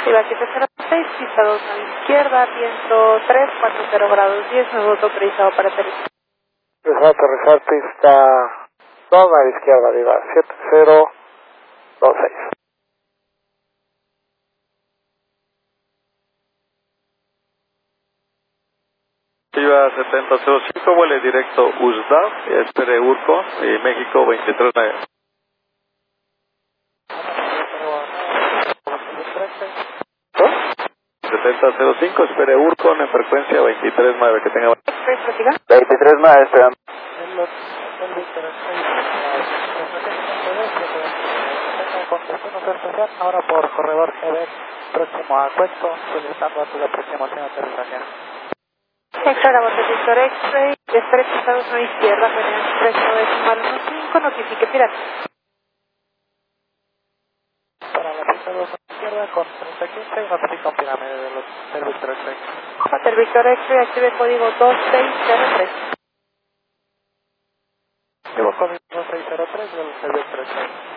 Iba 706, pista 2 a la izquierda, viento 3, 40 grados 10, nuevo autorizado para aterrizar. Aterrizar pista 2 a la izquierda, Viva 7026. Viva 7005, vuele directo USDA, espere Urco, México 239. 7005, espere Urcon en frecuencia 239, que tenga... 239, esperando. Ahora por corredor GB, próximo a Cuesto, solicitando a tu aproximación a aterrizaje. Extra voz de Víctor X-Ray, espere pista 2 a la izquierda, mediante 3.15, notifique pirata. Para la pista 2 a la izquierda con 3015, notifica un pirámide del Víctor X-Ray. Hotel Víctor X-Ray, active código 2603. Llevo código 2603 del Víctor X-Ray.